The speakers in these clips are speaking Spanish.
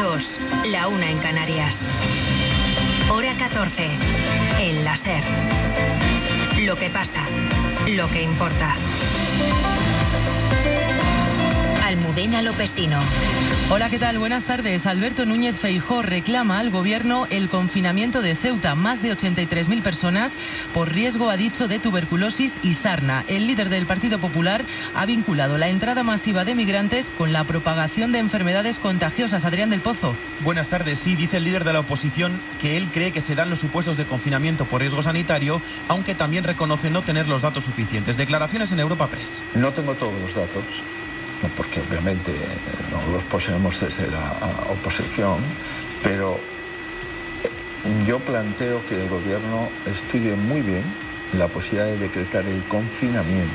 2, la 1 en Canarias. Hora 14, en la SER. Lo que pasa, lo que importa. Almudena Lopesino. Hola, ¿qué tal? Buenas tardes. Alberto Núñez Feijóo reclama al Gobierno el confinamiento de Ceuta. Más de 83.000 personas por riesgo, ha dicho, de tuberculosis y sarna. El líder del Partido Popular ha vinculado la entrada masiva de migrantes con la propagación de enfermedades contagiosas. Adrián del Pozo. Buenas tardes. Sí, dice el líder de la oposición que él cree que se dan los supuestos de confinamiento por riesgo sanitario, aunque también reconoce no tener los datos suficientes. Declaraciones en Europa Press. No tengo todos los datos, porque obviamente no los poseemos desde la oposición, pero yo planteo que el Gobierno estudie muy bien la posibilidad de decretar el confinamiento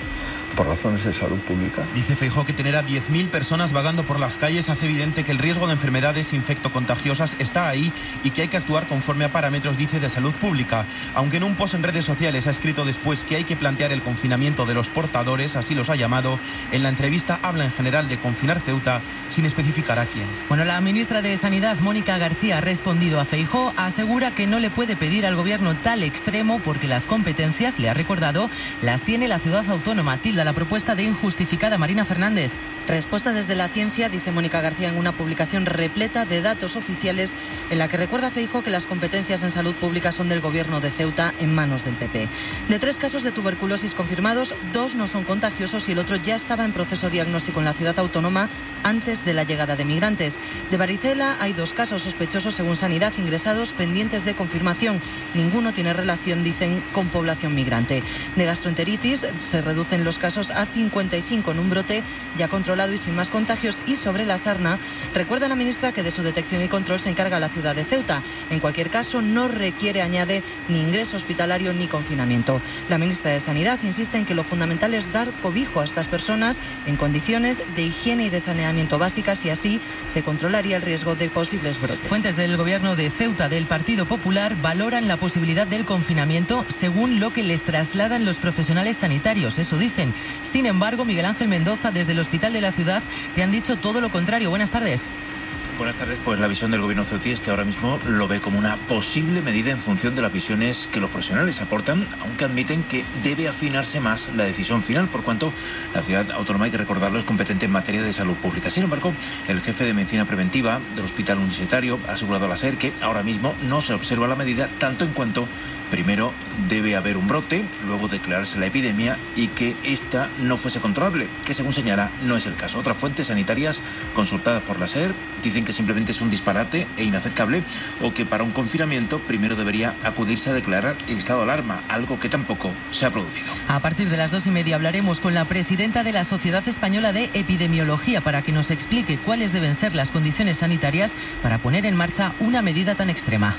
por razones de salud pública. Dice Feijóo que tener a 10.000 personas vagando por las calles hace evidente que el riesgo de enfermedades infectocontagiosas está ahí y que hay que actuar conforme a parámetros, dice, de salud pública. Aunque en un post en redes sociales ha escrito después que hay que plantear el confinamiento de los portadores, así los ha llamado, en la entrevista habla en general de confinar Ceuta sin especificar a quién. Bueno, la ministra de Sanidad, Mónica García, ha respondido a Feijóo, asegura que no le puede pedir al Gobierno tal extremo porque las competencias, le ha recordado, las tiene la ciudad autónoma. Tilda la propuesta de injustificada. Marina Fernández. Respuesta desde la ciencia, dice Mónica García en una publicación repleta de datos oficiales en la que recuerda a Feijóo que las competencias en salud pública son del Gobierno de Ceuta en manos del PP. De 3 casos de tuberculosis confirmados, 2 no son contagiosos y el otro ya estaba en proceso diagnóstico en la ciudad autónoma antes de la llegada de migrantes. De varicela hay 2 casos sospechosos según Sanidad ingresados pendientes de confirmación. Ninguno tiene relación, dicen, con población migrante. De gastroenteritis se reducen los casos a 55 en un brote ya controlado y sin más contagios. Y sobre la sarna, recuerda la ministra que de su detección y control se encarga la ciudad de Ceuta. En cualquier caso, no requiere, añade, ni ingreso hospitalario ni confinamiento. La ministra de Sanidad insiste en que lo fundamental es dar cobijo a estas personas en condiciones de higiene y de saneamiento básicas y así se controlaría el riesgo de posibles brotes. Fuentes del Gobierno de Ceuta del Partido Popular valoran la posibilidad del confinamiento según lo que les trasladan los profesionales sanitarios. Eso dicen. Sin embargo, Miguel Ángel Mendoza, desde el Hospital de la Ciudad, te han dicho todo lo contrario. Buenas tardes. Buenas tardes. Pues la visión del Gobierno ceutí es que ahora mismo lo ve como una posible medida en función de las visiones que los profesionales aportan, aunque admiten que debe afinarse más la decisión final, por cuanto la ciudad autónoma, hay que recordarlo, es competente en materia de salud pública. Sin embargo, el jefe de Medicina Preventiva del Hospital Universitario ha asegurado a la SER que ahora mismo no se observa la medida, tanto en cuanto primero debe haber un brote, luego declararse la epidemia y que esta no fuese controlable, que según señala no es el caso. Otras fuentes sanitarias consultadas por la SER dicen que simplemente es un disparate e inaceptable, o que para un confinamiento primero debería acudirse a declarar el estado de alarma, algo que tampoco se ha producido. A partir de las 2:30 hablaremos con la presidenta de la Sociedad Española de Epidemiología para que nos explique cuáles deben ser las condiciones sanitarias para poner en marcha una medida tan extrema.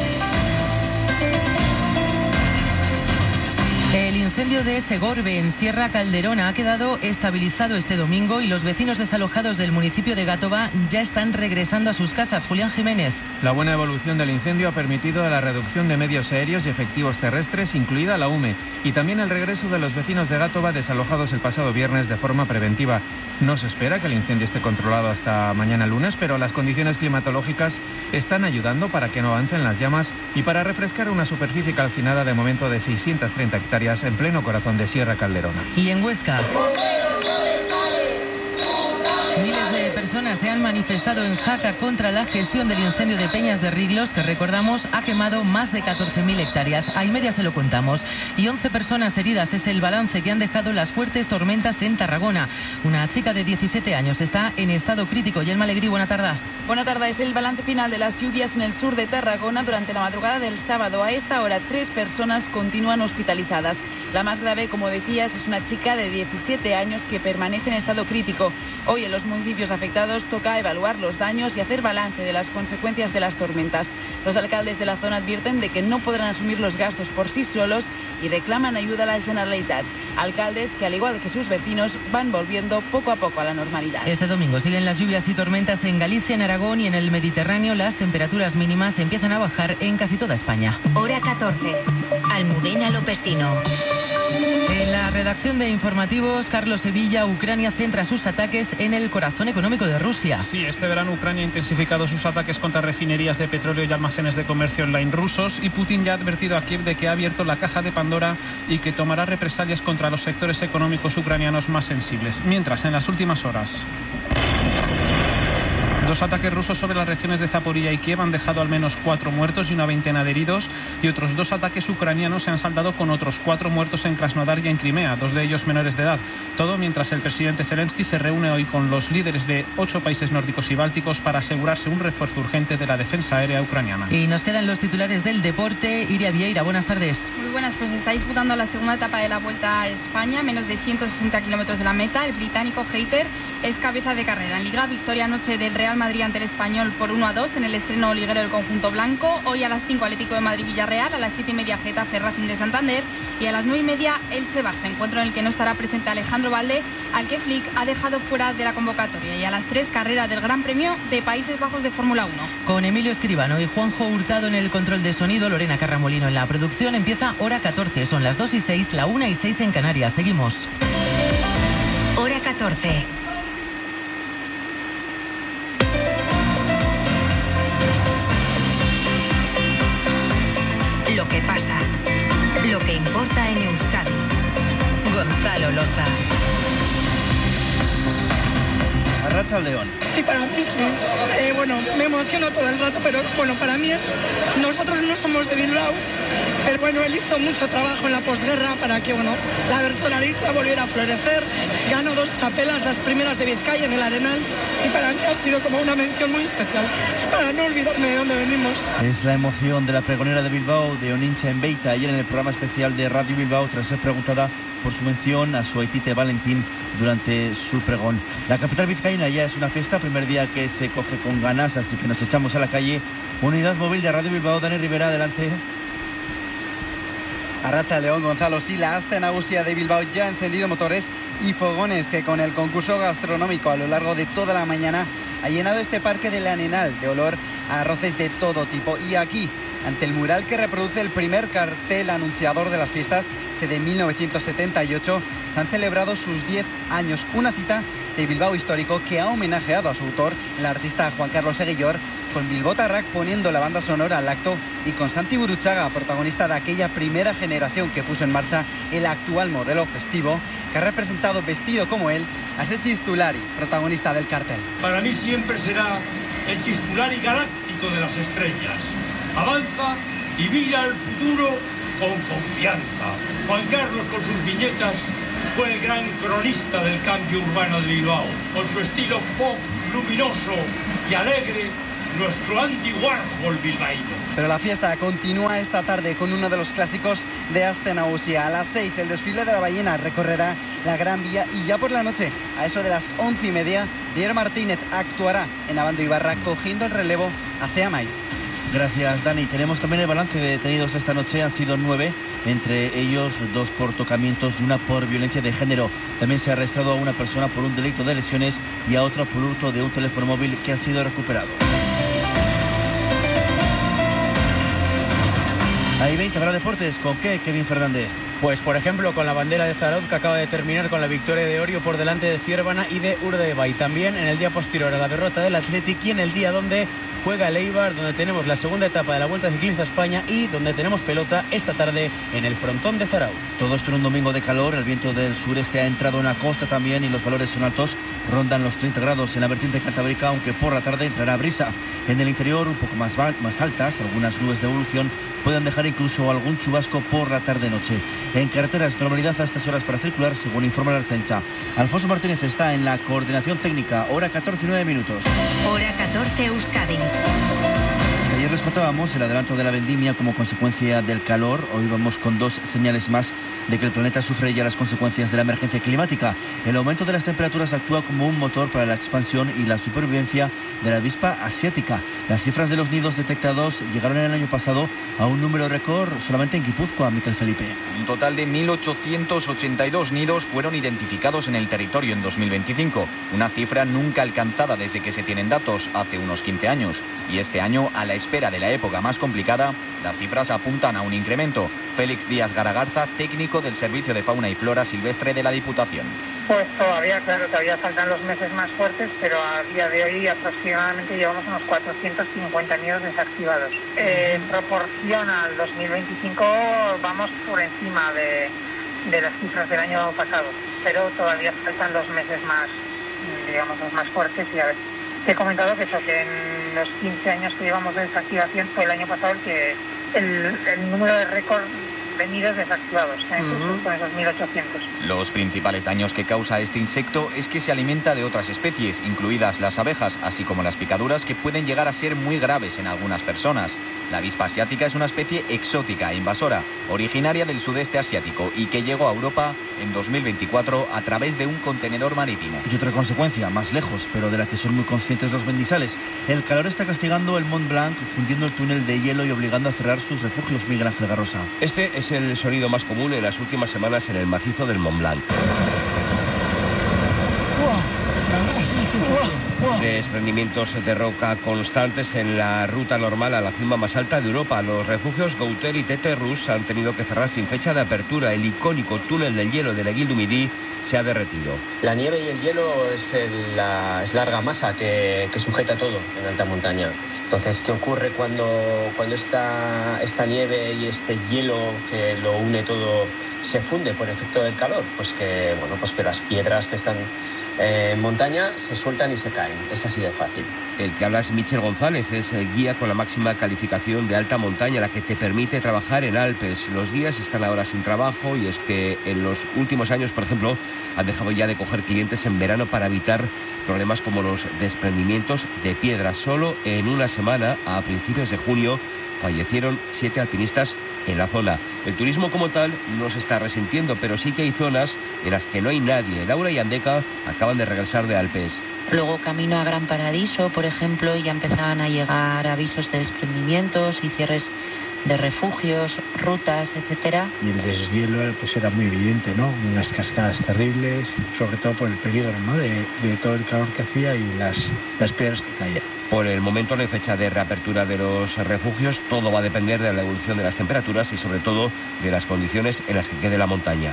El incendio de Segorbe, en Sierra Calderona, ha quedado estabilizado este domingo y los vecinos desalojados del municipio de Gátova ya están regresando a sus casas. Julián Jiménez. La buena evolución del incendio ha permitido la reducción de medios aéreos y efectivos terrestres, incluida la UME, y también el regreso de los vecinos de Gátova desalojados el pasado viernes de forma preventiva. No se espera que el incendio esté controlado hasta mañana lunes, pero las condiciones climatológicas están ayudando para que no avancen las llamas y para refrescar una superficie calcinada de momento de 630 hectáreas en pleno corazón de Sierra Calderona. Y en Huesca, miles de personas se han manifestado en Jaca contra la gestión del incendio de Peñas de Riglos, que recordamos ha quemado más de 14.000 hectáreas. A y media se lo contamos. Y 11 personas heridas es el balance que han dejado las fuertes tormentas en Tarragona. Una chica de 17 años está en estado crítico. Yelma Alegrí, buena tarde. Buena tarde. Es el balance final de las lluvias en el sur de Tarragona durante la madrugada del sábado. A esta hora, 3 personas continúan hospitalizadas. La más grave, como decías, es una chica de 17 años que permanece en estado crítico. Hoy en los municipios afectados toca evaluar los daños y hacer balance de las consecuencias de las tormentas. Los alcaldes de la zona advierten de que no podrán asumir los gastos por sí solos y reclaman ayuda a la Generalitat. Alcaldes que, al igual que sus vecinos, van volviendo poco a poco a la normalidad. Este domingo siguen las lluvias y tormentas en Galicia, en Aragón y en el Mediterráneo. Las temperaturas mínimas empiezan a bajar en casi toda España. Hora 14. Almudena Lopesino. En la redacción de informativos, Carlos Sevilla, Ucrania centra sus ataques en el corazón económico de Rusia. Sí, este verano Ucrania ha intensificado sus ataques contra refinerías de petróleo y almacenes de comercio online rusos, y Putin ya ha advertido a Kiev de que ha abierto la caja de Pandora y que tomará represalias contra los sectores económicos ucranianos más sensibles. Mientras, en las últimas horas, 2 ataques rusos sobre las regiones de Zaporilla y Kiev han dejado al menos 4 muertos y una veintena de heridos, y otros 2 ataques ucranianos se han saldado con otros 4 muertos en Krasnodar y en Crimea, 2 de ellos menores de edad. Todo mientras el presidente Zelensky se reúne hoy con los líderes de 8 países nórdicos y bálticos para asegurarse un refuerzo urgente de la defensa aérea ucraniana. Y nos quedan los titulares del deporte. Iria Vieira, buenas tardes. Muy buenas, pues está disputando la segunda etapa de la Vuelta a España, menos de 160 kilómetros de la meta. El británico Hayter es cabeza de carrera. En Liga, victoria anoche del Real Madrid ante el Español por 1-2 en el estreno liguero del conjunto blanco. Hoy a las 5 Atlético de Madrid-Villarreal, a las 7:30 Getafe Racing de Santander y a las 9:30 Elche-Barça, encuentro en el que no estará presente Alejandro Valde, al que Flick ha dejado fuera de la convocatoria. Y a las 3 carrera del Gran Premio de Países Bajos de Fórmula 1. Con Emilio Escribano y Juanjo Hurtado en el control de sonido, Lorena Carramolino en la producción, empieza Hora 14. Son las 2:06, la 1:06 en Canarias. Seguimos. Hora 14. Lo que pasa, lo que importa en Euskadi. Gonzalo Loza. Arratsaldeon. Sí, para mí sí. Me emociono todo el rato, pero bueno, para mí es... Nosotros no somos de Bilbao, pero bueno, él hizo mucho trabajo en la posguerra para que, la bertsolaritza volviera a florecer. Ganó 2 txapelas, las primeras de Vizcaya en el Arenal, y para mí ha sido como una mención muy especial, para no olvidarme de dónde venimos. Es la emoción de la pregonera de Bilbao, de Onincha en Beita, ayer en el programa especial de Radio Bilbao, tras ser preguntada por su mención a su Aitite Valentín durante su pregón. La capital vizcaína ya es una fiesta, primer día que se coge con ganas, así que nos echamos a la calle. Unidad móvil de Radio Bilbao, Dani Rivera, adelante. Arratsaldeon, Gonzalo. Sí, la Aste Nagusia de Bilbao ya ha encendido motores y fogones que con el concurso gastronómico a lo largo de toda la mañana ha llenado este parque del Arenal de olor a arroces de todo tipo. Y aquí, ante el mural que reproduce el primer cartel anunciador de las fiestas, de 1978, se han celebrado sus 10 años. Una cita de Bilbao Histórico que ha homenajeado a su autor, el artista Juan Carlos Eguillor, con Bilbotarrak poniendo la banda sonora al acto y con Santi Buruchaga, protagonista de aquella primera generación que puso en marcha el actual modelo festivo, que ha representado vestido como él a ese Chistulari, protagonista del cartel. Para mí siempre será el Chistulari galáctico de las estrellas. Avanza y mira al futuro con confianza. Juan Carlos, con sus viñetas, fue el gran cronista del cambio urbano de Bilbao. Con su estilo pop, luminoso y alegre, nuestro Andy Warhol bilbaíno. Pero la fiesta continúa esta tarde con uno de los clásicos de Aste Nagusia. A las 6 el desfile de la ballena recorrerá la Gran Vía y ya por la noche, a eso de las 11:30, Dier Martínez actuará en Abando Ibarra cogiendo el relevo a Sea Mais. Gracias, Dani. Tenemos también el balance de detenidos esta noche. Han sido 9, entre ellos 2 por tocamientos y 1 por violencia de género. También se ha arrestado a una persona por un delito de lesiones y a otra por hurto de un teléfono móvil que ha sido recuperado. Hay 20, habrá deportes. ¿Con qué, Kevin Fernández? Pues por ejemplo con la bandera de Zarauz, que acaba de terminar con la victoria de Orio por delante de Ciervana y de Urdaibai. Y también en el día posterior a la derrota del Athletic y en el día donde juega el Eibar, donde tenemos la segunda etapa de la Vuelta Ciclista a España y donde tenemos pelota esta tarde en el frontón de Zarauz. Todo esto en un domingo de calor. El viento del sureste ha entrado en la costa también y los valores son altos. Rondan los 30 grados en la vertiente cantábrica, aunque por la tarde entrará brisa. En el interior un poco más altas, algunas nubes de evolución pueden dejar incluso algún chubasco por la tarde-noche. En carreteras, normalidad a estas horas para circular, según informa la Ertzaintza. Alfonso Martínez está en la coordinación técnica. Hora 14 y 9 minutos. Hora 14 Euskadi. Ayer les contábamos el adelanto de la vendimia como consecuencia del calor. Hoy vamos con 2 señales más de que el planeta sufre ya las consecuencias de la emergencia climática. El aumento de las temperaturas actúa como un motor para la expansión y la supervivencia de la avispa asiática. Las cifras de los nidos detectados llegaron el año pasado a un número récord solamente en Guipúzcoa, Miquel Felipe. Un total de 1.882 nidos fueron identificados en el territorio en 2025, una cifra nunca alcanzada desde que se tienen datos, hace unos 15 años. Y este año, a la espera de la época más complicada, las cifras apuntan a un incremento. Félix Díaz Garagarza, técnico del Servicio de Fauna y Flora Silvestre de la Diputación. Pues todavía faltan los meses más fuertes, pero a día de hoy aproximadamente llevamos unos 450 nidos desactivados. En proporción al 2025 vamos por encima de las cifras del año pasado, pero todavía faltan los meses más, digamos, los más fuertes. Y a ver, te he comentado que en los 15 años que llevamos de desactivación fue el año pasado el número de récord de nidos desactivados, con esos 1.800. Los principales daños que causa este insecto es que se alimenta de otras especies, incluidas las abejas, así como las picaduras, que pueden llegar a ser muy graves en algunas personas. La avispa asiática es una especie exótica e invasora, originaria del sudeste asiático y que llegó a Europa en 2024 a través de un contenedor marítimo. Y otra consecuencia, más lejos, pero de la que son muy conscientes los vendisales. El calor está castigando el Mont Blanc, fundiendo el túnel de hielo y obligando a cerrar sus refugios. Miguel Ángel Garrosa. Este es el sonido más común en las últimas semanas en el macizo del Mont Blanc. Desprendimientos de roca constantes en la ruta normal a la cima más alta de Europa. Los refugios Gouter y Téterrus han tenido que cerrar sin fecha de apertura. El icónico túnel del hielo de la Guil du Midi se ha derretido. La nieve y el hielo es larga masa que sujeta todo en alta montaña. Entonces, ¿qué ocurre cuando esta nieve y este hielo que lo une todo se funde por efecto del calor? Pues que las piedras que están en montaña se sueltan y se caen. Es así de fácil. El que habla es Michel González, es guía con la máxima calificación de alta montaña, la que te permite trabajar en Alpes. Los guías están ahora sin trabajo y es que en los últimos años, por ejemplo, han dejado ya de coger clientes en verano para evitar problemas como los desprendimientos de piedras. Solo en una semana, a principios de junio, fallecieron 7 alpinistas en la zona. El turismo como tal no se está resintiendo, pero sí que hay zonas en las que no hay nadie. Laura y Andeca acaban de regresar de Alpes. Luego camino a Gran Paradiso, por ejemplo, ya empezaban a llegar avisos de desprendimientos y cierres de refugios, rutas, etcétera. Y el deshielo pues era muy evidente, ¿no? Unas cascadas terribles, sobre todo por el peligro, ¿no? de todo el calor que hacía y las piedras que caían. Por el momento no hay fecha de reapertura de los refugios. Todo va a depender de la evolución de las temperaturas y sobre todo de las condiciones en las que quede la montaña.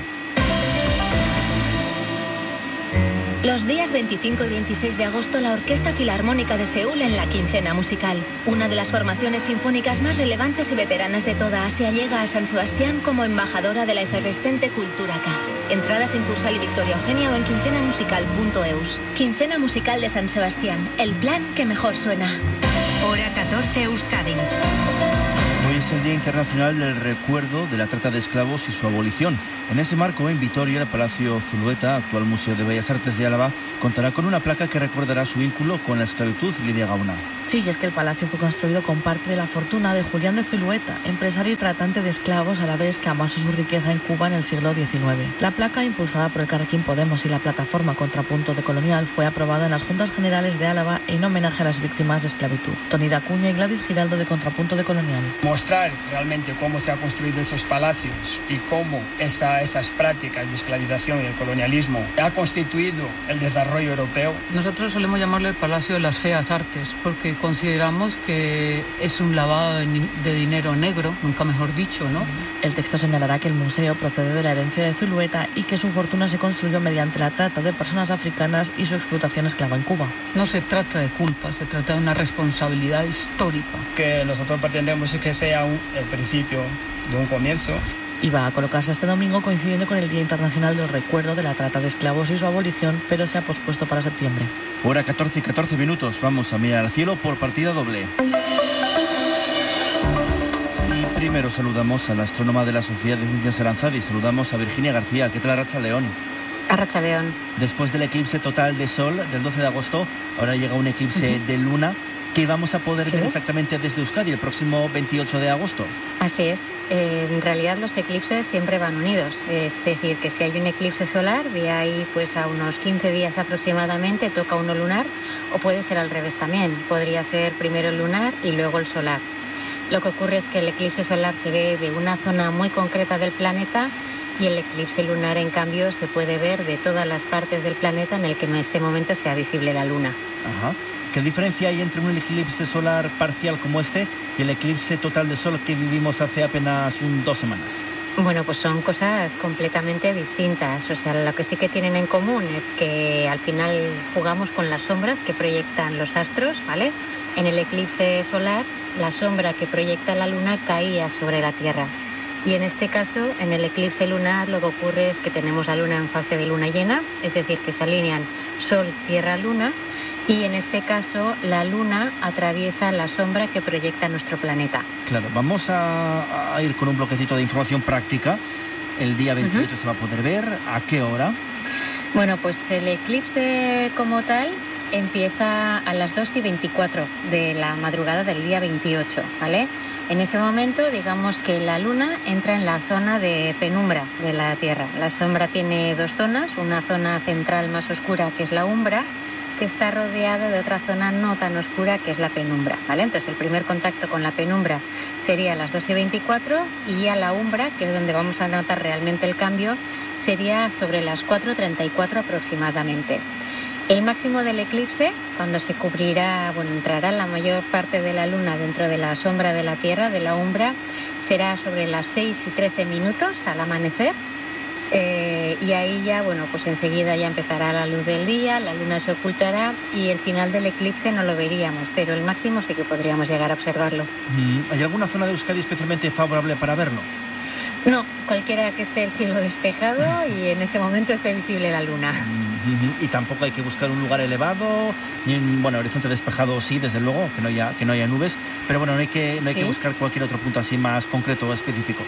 Los días 25 y 26 de agosto, la Orquesta Filarmónica de Seúl en la Quincena Musical. Una de las formaciones sinfónicas más relevantes y veteranas de toda Asia llega a San Sebastián como embajadora de la efervescente cultura K. Entradas en Cursal y Victoria Eugenia o en quincenamusical.eus. Quincena Musical de San Sebastián, el plan que mejor suena. Hora 14 Euskadi. Hoy es el Día Internacional del Recuerdo de la Trata de Esclavos y su abolición. En ese marco, en Vitoria, el Palacio Zulueta, actual Museo de Bellas Artes de Álava, contará con una placa que recordará su vínculo con la esclavitud. Lidia Gauna. Sí, es que el palacio fue construido con parte de la fortuna de Julián de Zulueta, empresario y tratante de esclavos, a la vez que amasó su riqueza en Cuba en el siglo XIX. La placa, impulsada por el Carrequín Podemos y la plataforma Contrapunto Decolonial, fue aprobada en las Juntas Generales de Álava en homenaje a las víctimas de esclavitud. Tony Dacuña y Gladys Giraldo de Contrapunto Decolonial. Mostrar realmente cómo se han construido esos palacios y cómo esas prácticas de esclavización y el colonialismo ha constituido el desarrollo europeo. Nosotros solemos llamarle el Palacio de las Feas Artes porque consideramos que es un lavado de dinero negro, nunca mejor dicho, ¿no? El texto señalará que el museo procede de la herencia de Zulueta y que su fortuna se construyó mediante la trata de personas africanas y su explotación esclava en Cuba. No se trata de culpa, se trata de una responsabilidad histórica. Que nosotros pretendemos que sea el principio de un comienzo. Y va a colocarse este domingo coincidiendo con el Día Internacional del Recuerdo de la Trata de Esclavos y su abolición, pero se ha pospuesto para septiembre. Hora 14 y 14 minutos. Vamos a mirar al cielo por partida doble. Y primero saludamos a la astrónoma de la Sociedad de Ciencias Aranzadi. Saludamos a Virginia García. ¿Qué tal, Arratxa León? Arratxa León. Después del eclipse total de Sol del 12 de agosto, ahora llega un eclipse de Luna que vamos a poder ver exactamente desde Euskadi el próximo 28 de agosto. Así es. En realidad los eclipses siempre van unidos. Es decir, que si hay un eclipse solar, de ahí pues a unos 15 días aproximadamente toca uno lunar, o puede ser al revés también. Podría ser primero el lunar y luego el solar. Lo que ocurre es que el eclipse solar se ve de una zona muy concreta del planeta y el eclipse lunar, en cambio, se puede ver de todas las partes del planeta en el que en ese momento sea visible la luna. Ajá. ¿Qué diferencia hay entre un eclipse solar parcial como este y el eclipse total de sol que vivimos hace apenas 2 semanas? Bueno, pues son cosas completamente distintas. O sea, lo que sí que tienen en común es que al final jugamos con las sombras que proyectan los astros, ¿vale? En el eclipse solar, la sombra que proyecta la luna caía sobre la Tierra. Y en este caso, en el eclipse lunar, lo que ocurre es que tenemos la luna en fase de luna llena, es decir, que se alinean Sol, Tierra, Luna. Y en este caso, la luna atraviesa la sombra que proyecta nuestro planeta. Claro, vamos a ir con un bloquecito de información práctica. El día 28 se va a poder ver. ¿A qué hora? Bueno, pues el eclipse como tal empieza a las 2:24 de la madrugada del día 28, ¿vale? En ese momento, digamos que la luna entra en la zona de penumbra de la Tierra. La sombra tiene 2 zonas, una zona central más oscura, que es la umbra, que está rodeada de otra zona no tan oscura, que es la penumbra, ¿vale? Entonces el primer contacto con la penumbra sería a las 2:24 y ya la umbra, que es donde vamos a notar realmente el cambio, sería sobre las 4:34 aproximadamente. El máximo del eclipse, cuando se cubrirá, entrará la mayor parte de la luna dentro de la sombra de la Tierra, de la umbra, será sobre las 6:13 al amanecer. Y ahí ya, pues enseguida ya empezará la luz del día, la luna se ocultará y el final del eclipse no lo veríamos, pero el máximo sí que podríamos llegar a observarlo. ¿Hay alguna zona de Euskadi especialmente favorable para verlo? No, cualquiera que esté el cielo despejado y en ese momento esté visible la luna. Y tampoco hay que buscar un lugar elevado, ni horizonte despejado sí, desde luego, que no haya nubes, pero no hay que buscar cualquier otro punto así más concreto o específico.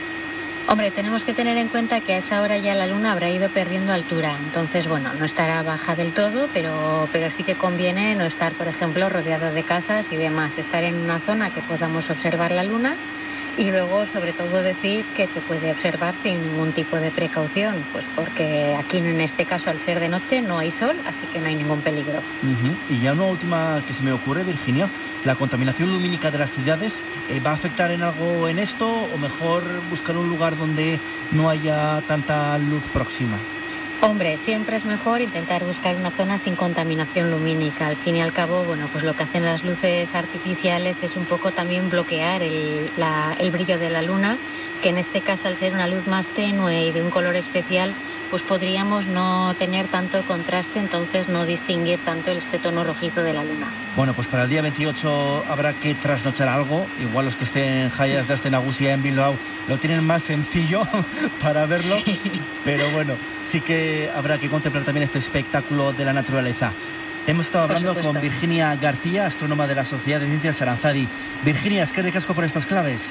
Hombre, tenemos que tener en cuenta que a esa hora ya la luna habrá ido perdiendo altura, entonces no estará baja del todo, pero sí que conviene no estar, por ejemplo, rodeado de casas y demás, estar en una zona que podamos observar la luna. Y luego, sobre todo, decir que se puede observar sin ningún tipo de precaución, pues porque aquí, en este caso, al ser de noche, no hay sol, así que no hay ningún peligro. Y ya una última que se me ocurre, Virginia, ¿la contaminación lumínica de las ciudades va a afectar en algo en esto o mejor buscar un lugar donde no haya tanta luz próxima? Hombre, siempre es mejor intentar buscar una zona sin contaminación lumínica. Al fin y al cabo, pues lo que hacen las luces artificiales es un poco también bloquear el brillo de la luna, que en este caso, al ser una luz más tenue y de un color especial, pues podríamos no tener tanto contraste, entonces no distinguir tanto este tono rojizo de la luna. Bueno, pues para el día 28 habrá que trasnochar algo. Igual los que estén en Jaias de Aste Nagusia en Bilbao lo tienen más sencillo para verlo, pero sí que habrá que contemplar también este espectáculo de la naturaleza. Hemos estado hablando con Virginia García, astrónoma de la Sociedad de Ciencias Aranzadi. Virginia, es que recasco por estas claves.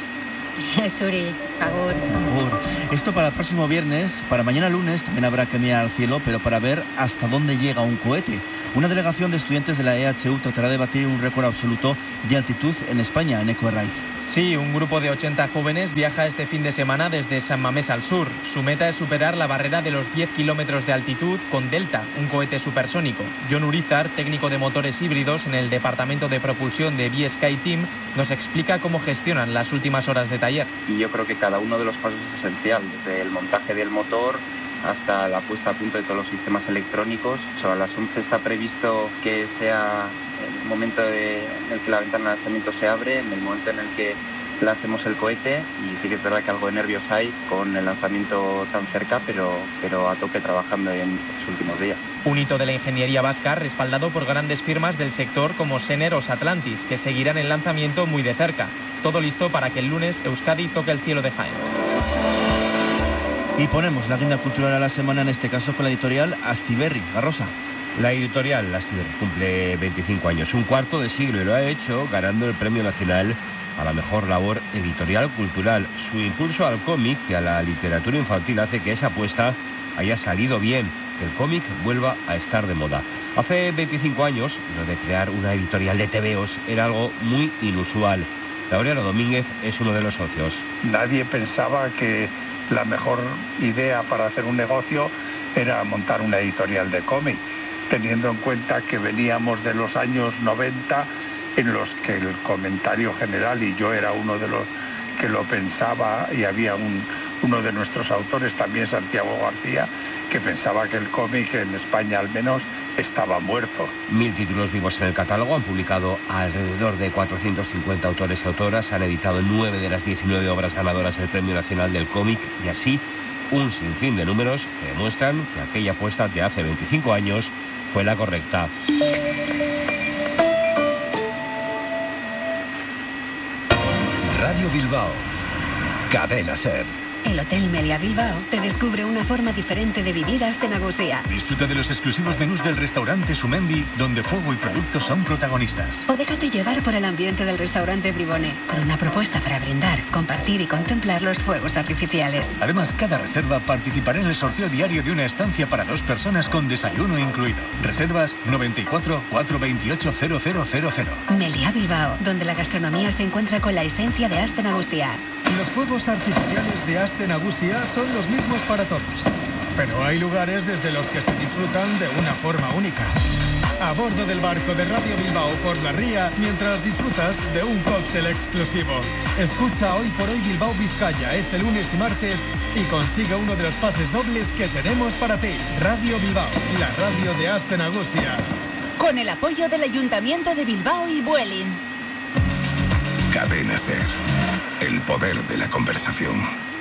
Suri, agur. Esto para el próximo viernes, para mañana lunes también habrá que mirar al cielo, pero para ver hasta dónde llega un cohete. Una delegación de estudiantes de la EHU tratará de batir un récord absoluto de altitud en España, en Eco Herraiz. Sí, un grupo de 80 jóvenes viaja este fin de semana desde San Mamés al sur. Su meta es superar la barrera de los 10 kilómetros de altitud con Delta, un cohete supersónico. Jon Urizar, técnico de motores híbridos en el Departamento de Propulsión de B-Sky Team, nos explica cómo gestionan las últimas horas de taller. Y yo creo que cada uno de los pasos es esencial, desde el montaje del motor hasta la puesta a punto de todos los sistemas electrónicos. A las 11 está previsto que sea el momento en el que la ventana de lanzamiento se abre, en el momento en el que lancemos el cohete, y sí que es verdad que algo de nervios hay con el lanzamiento tan cerca, pero a tope trabajando en estos últimos días. Un hito de la ingeniería vasca respaldado por grandes firmas del sector como Sener o Satlantis, que seguirán el lanzamiento muy de cerca. Todo listo para que el lunes Euskadi toque el cielo de Jaén. Y ponemos la agenda cultural a la semana, en este caso con la editorial Astiberri. Garrosa. La editorial Astiberri cumple 25 años, un cuarto de siglo, y lo ha hecho ganando el Premio Nacional a la mejor labor editorial cultural. Su impulso al cómic y a la literatura infantil hace que esa apuesta haya salido bien, que el cómic vuelva a estar de moda. Hace 25 años, lo de crear una editorial de tebeos era algo muy inusual. Laureano Domínguez es uno de los socios. Nadie pensaba que la mejor idea para hacer un negocio era montar una editorial de cómic, teniendo en cuenta que veníamos de los años 90 en los que el comentario general, y yo era uno de los que lo pensaba, y había uno de nuestros autores, también Santiago García, que pensaba que el cómic en España al menos estaba muerto. 1000 títulos vivos en el catálogo, han publicado alrededor de 450 autores y autoras, han editado 9 de las 19 obras ganadoras del Premio Nacional del Cómic y así un sinfín de números que demuestran que aquella apuesta de hace 25 años fue la correcta. Radio Bilbao, Cadena SER. El Hotel Meliá Bilbao te descubre una forma diferente de vivir Aste Nagusia. Disfruta de los exclusivos menús del restaurante Sumendi, donde fuego y productos son protagonistas. O déjate llevar por el ambiente del restaurante Bribone, con una propuesta para brindar, compartir y contemplar los fuegos artificiales. Además, cada reserva participará en el sorteo diario de una estancia para 2 personas con desayuno incluido. Reservas 94 428 0000. Meliá Bilbao, donde la gastronomía se encuentra con la esencia de Aste Nagusia. Los fuegos artificiales de Aste Nagusia son los mismos para todos, pero hay lugares desde los que se disfrutan de una forma única. A bordo del barco de Radio Bilbao por la ría, mientras disfrutas de un cóctel exclusivo. Escucha Hoy por Hoy Bilbao Vizcaya este lunes y martes y consiga uno de los pases dobles que tenemos para ti. Radio Bilbao, la radio de Aste Nagusia. Con el apoyo del Ayuntamiento de Bilbao y Vueling. Cadena SER. El poder de la conversación.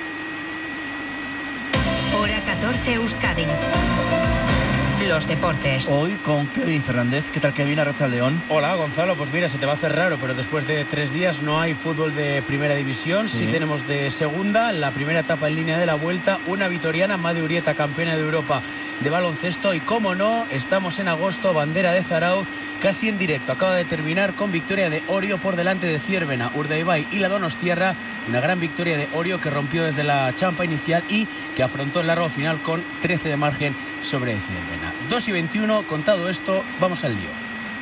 Hora 14 Euskadi. Los deportes. Hoy con Kevin Fernández. ¿Qué tal, Kevin? Arratsaldeon. Hola, Gonzalo. Pues mira, se te va a hacer raro, pero después de 3 días no hay fútbol de primera división. Sí tenemos de segunda. La primera etapa en línea de la Vuelta. Una vitoriana, Made Urieta, campeona de Europa de baloncesto. Y como no, estamos en agosto, bandera de Zarauz, casi en directo. Acaba de terminar con victoria de Orio por delante de Zierbena, Urdaibai y la Donostiarra. Una gran victoria de Orio que rompió desde la champa inicial y que afrontó el largo final con 13 de margen sobre Zierbena. 2:21, contado esto, vamos al lío.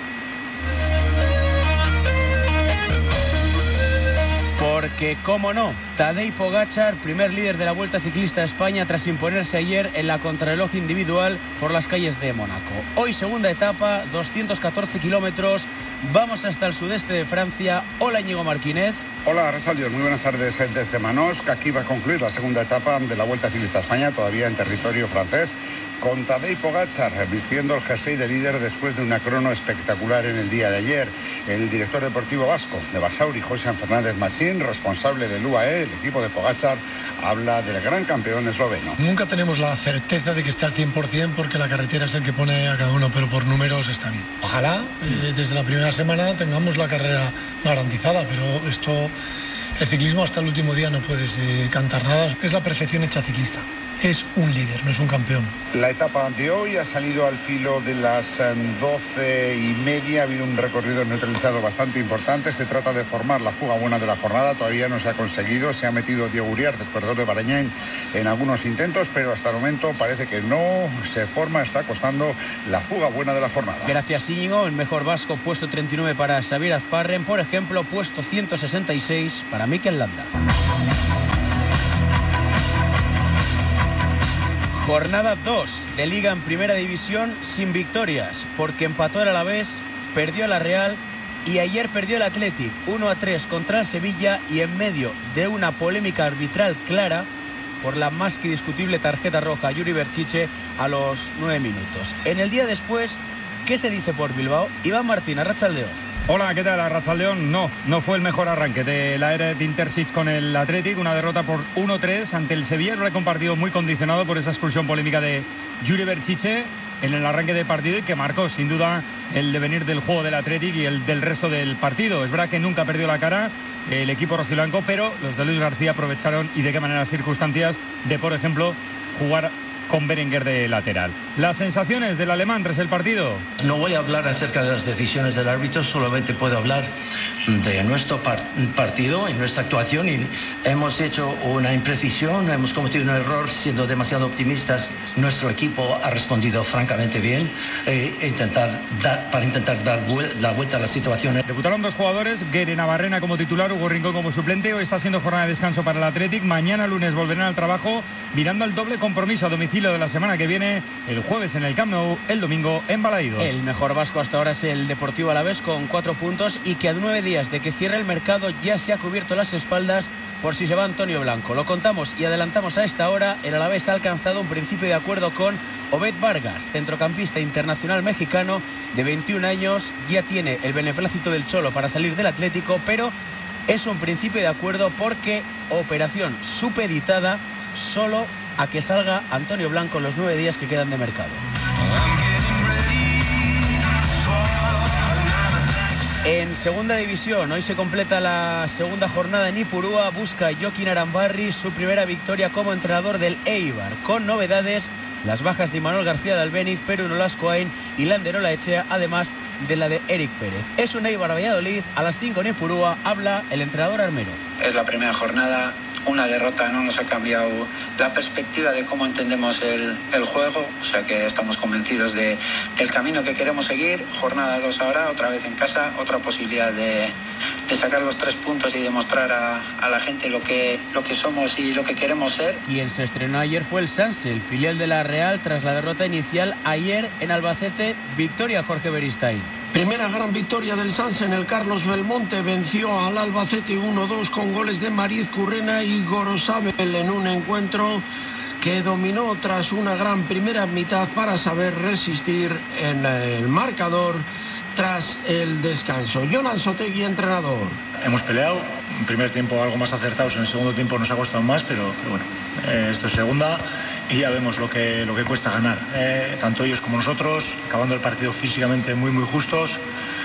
Porque, cómo no, Tadej Pogačar, primer líder de la Vuelta Ciclista a España tras imponerse ayer en la contrarreloj individual por las calles de Mónaco. Hoy segunda etapa, 214 kilómetros, vamos hasta el sudeste de Francia. Hola, Íñigo Marquínez. Hola, Arratsaldeon, muy buenas tardes desde Manosque. Aquí va a concluir la segunda etapa de la Vuelta Ciclista a España, todavía en territorio francés, con Tadej Pogačar vistiendo el jersey de líder después de una crono espectacular en el día de ayer. El director deportivo vasco de Basauri, José Fernández Machín, responsable del UAE, el equipo de Pogačar, habla del gran campeón esloveno. Nunca tenemos la certeza de que esté al 100% porque la carretera es el que pone a cada uno, pero por números está bien. Ojalá desde la primera semana tengamos la carrera garantizada, pero esto, el ciclismo hasta el último día no puedes cantar nada. Es la perfección hecha ciclista. Es un líder, no es un campeón. La etapa de hoy ha salido al filo de las 12:30. Ha habido un recorrido neutralizado bastante importante. Se trata de formar la fuga buena de la jornada. Todavía no se ha conseguido. Se ha metido Diego Uriarte, el corredor de Barañáin, en algunos intentos, pero hasta el momento parece que no se forma. Está costando la fuga buena de la jornada. Gracias, Íñigo. El mejor vasco, puesto 39 para Xavier Azparren. Por ejemplo, puesto 166 para Mikel Landa. Jornada 2 de Liga en Primera División sin victorias, porque empató el Alavés, perdió la Real y ayer perdió el Athletic 1-3 contra el Sevilla y en medio de una polémica arbitral clara por la más que discutible tarjeta roja a Yuri Berchiche a los 9 minutos. En el día después, ¿qué se dice por Bilbao? Iván Martín, Arratsaldeon. Hola, ¿qué tal? Arratsaldeon. No fue el mejor arranque de la era de Intersic con el Athletic, una derrota por 1-3 ante el Sevilla. Es un partido muy condicionado por esa expulsión polémica de Yuri Berchiche en el arranque del partido y que marcó sin duda el devenir del juego del Athletic y el del resto del partido. Es verdad que nunca perdió la cara el equipo rojiblanco, pero los de Luis García aprovecharon y de qué manera las circunstancias de, por ejemplo, jugar con Berenguer de lateral. Las sensaciones del alemán tras el partido. No voy a hablar acerca de las decisiones del árbitro, solamente puedo hablar de nuestro partido y nuestra actuación. Y hemos hecho una imprecisión, hemos cometido un error siendo demasiado optimistas. Nuestro equipo ha respondido francamente bien para intentar dar la vuelta a la situación. Debutaron 2 jugadores, Guere Navarrena como titular, Hugo Rincón como suplente. Hoy está siendo jornada de descanso para el Athletic. Mañana lunes volverán al trabajo mirando al doble compromiso a domicilio estilo de la semana que viene, el jueves en el Camp Nou, el domingo en Balaídos. El mejor vasco hasta ahora es el Deportivo Alavés con 4 puntos y que a 9 días de que cierre el mercado ya se ha cubierto las espaldas por si se va Antonio Blanco. Lo contamos y adelantamos a esta hora. El Alavés ha alcanzado un principio de acuerdo con Obed Vargas, centrocampista internacional mexicano de 21 años. Ya tiene el beneplácito del Cholo para salir del Atlético, pero es un principio de acuerdo porque operación supeditada solo a que salga Antonio Blanco en los 9 días que quedan de mercado. En segunda división, hoy se completa la segunda jornada en Ipurúa. Busca Joaquín Arambarri su primera victoria como entrenador del Eibar. Con novedades, las bajas de Imanol García de Albéniz, Perú Nolascoain y Lander Olaechea, además de la de Eric Pérez. Es un Eibar Valladolid, a las 5 en Ipurúa, habla el entrenador armero. Es la primera jornada. Una derrota no nos ha cambiado la perspectiva de cómo entendemos el juego, o sea que estamos convencidos del camino que queremos seguir. Jornada 2 ahora, otra vez en casa, otra posibilidad de sacar los 3 puntos y demostrar a la gente lo que somos y lo que queremos ser. Quien se estrenó ayer fue el Sanse, el filial de la Real, tras la derrota inicial ayer en Albacete. Victoria Jorge Beristain. Primera gran victoria del Sanse en el Carlos Belmonte. Venció al Albacete 1-2 con goles de Mariz Currena y Gorosabel en un encuentro que dominó tras una gran primera mitad para saber resistir en el marcador tras el descanso. Jonan Sotegui, entrenador. Hemos peleado, en primer tiempo algo más acertados, en el segundo tiempo nos ha costado más, pero bueno, esto es segunda y ya vemos lo que cuesta ganar. Tanto ellos como nosotros, acabando el partido físicamente muy justos.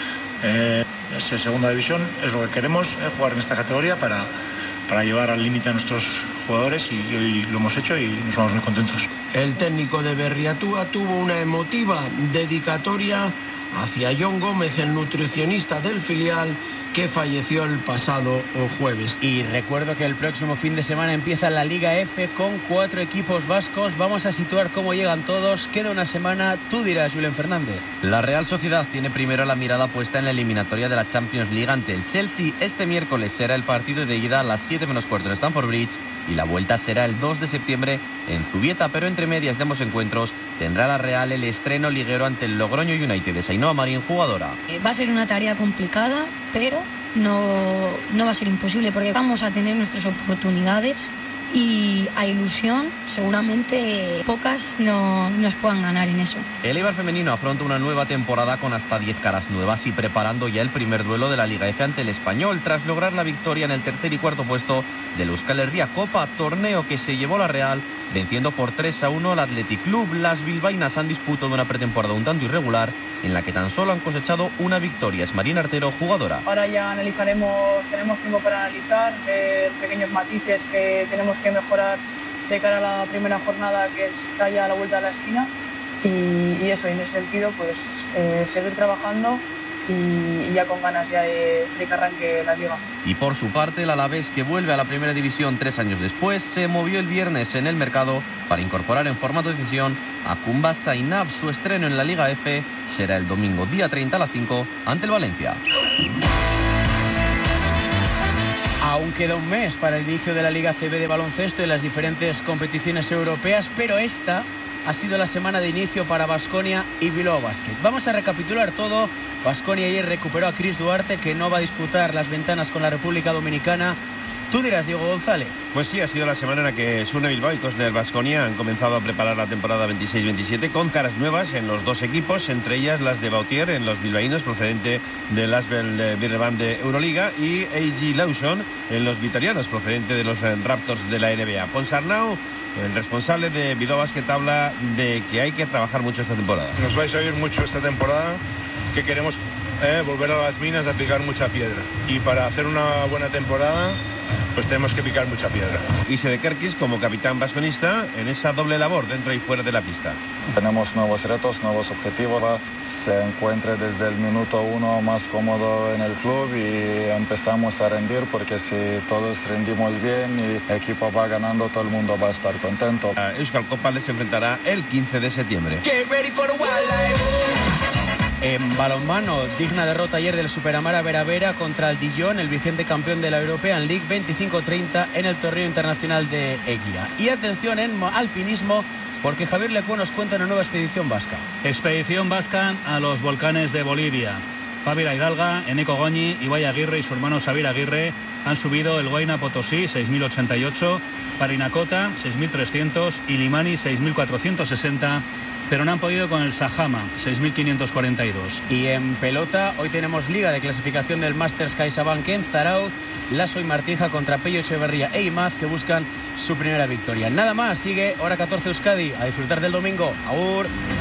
Es segunda división, es lo que queremos, jugar en esta categoría para llevar al límite a nuestros jugadores y hoy lo hemos hecho y nos vamos muy contentos. El técnico de Berriatúa tuvo una emotiva dedicatoria hacia John Gómez, el nutricionista del filial que falleció el pasado jueves. Y recuerdo que el próximo fin de semana empieza la Liga F con 4 equipos vascos. Vamos a situar cómo llegan todos. Queda una semana, tú dirás, Julen Fernández. La Real Sociedad tiene primero la mirada puesta en la eliminatoria de la Champions League ante el Chelsea. Este miércoles será el partido de ida a las 7 menos cuarto en Stamford Bridge y la vuelta será el 2 de septiembre en Zubieta, pero entre medias de ambos encuentros tendrá la Real el estreno liguero ante el Logroño United de Ainhoa Marín, jugadora. Va a ser una tarea complicada, pero no va a ser imposible porque vamos a tener nuestras oportunidades y a ilusión seguramente pocas nos puedan ganar en eso. El Eibar femenino afronta una nueva temporada con hasta 10 caras nuevas y preparando ya el primer duelo de la Liga F ante el Español tras lograr la victoria en el tercer y cuarto puesto del Euskal Herria Copa, torneo que se llevó la Real venciendo por 3-1 al Athletic Club. Las bilbaínas han disputado una pretemporada un tanto irregular en la que tan solo han cosechado una victoria. Es Marina Artero, jugadora. Ahora ya tenemos tiempo para analizar, ver pequeños matices que tenemos que mejorar de cara a la primera jornada que está ya a la vuelta de la esquina y eso, y en ese sentido pues seguir trabajando y ya con ganas ya de que arranque la Liga. Y por su parte el Alavés, que vuelve a la primera división 3 años después, se movió el viernes en el mercado para incorporar en formato de decisión a Kumba Zainab. Su estreno en la Liga F será el domingo día 30 a las 5 ante el Valencia. Aún queda un mes para el inicio de la Liga CB de baloncesto y las diferentes competiciones europeas, pero esta ha sido la semana de inicio para Baskonia y Bilbao Basket. Vamos a recapitular todo. Baskonia ayer recuperó a Chris Duarte, que no va a disputar las ventanas con la República Dominicana. Tú dirás, Diego González. Pues sí, ha sido la semana en la que Surne Bilbao y Cosner Baskonia han comenzado a preparar la temporada 26-27 con caras nuevas en los dos equipos, entre ellas las de Bautier en los bilbaínos, procedente del Asbel Birreban de Euroliga, y A.G. Lawson en los vitorianos, procedente de los Raptors de la NBA. Ponsarnau, el responsable de Bilbao Basket, habla de que hay que trabajar mucho esta temporada. Nos vais a oír mucho esta temporada, que queremos volver a las minas de aplicar mucha piedra. Y para hacer una buena temporada, pues tenemos que picar mucha piedra. Ise de Kerkis como capitán vasconista en esa doble labor dentro y fuera de la pista. Tenemos nuevos retos, nuevos objetivos. Se encuentre desde el minuto 1 más cómodo en el club y empezamos a rendir, porque si todos rendimos bien y el equipo va ganando, todo el mundo va a estar contento. Euskal Copa les enfrentará el 15 de septiembre. En balonmano, digna derrota ayer del Superamara Vera contra el Dijon, el vigente campeón de la European League, 25-30 en el torneo internacional de Eguía. Y atención en alpinismo, porque Javier Lecue nos cuenta una nueva expedición vasca. Expedición vasca a los volcanes de Bolivia. Fabio Hidalga, Eneko Goñi, Ibai Aguirre y su hermano Xavier Aguirre han subido el Huayna Potosí, 6.088, Parinacota, 6.300 y Limani, 6.460, pero no han podido con el Sajama, 6.542. Y en pelota, hoy tenemos liga de clasificación del Masters CaixaBank en Zarauz, Lasso y Martija contra Pello Echeverría e Imaz, que buscan su primera victoria. Nada más, sigue Hora 14 Euskadi, a disfrutar del domingo. Agur.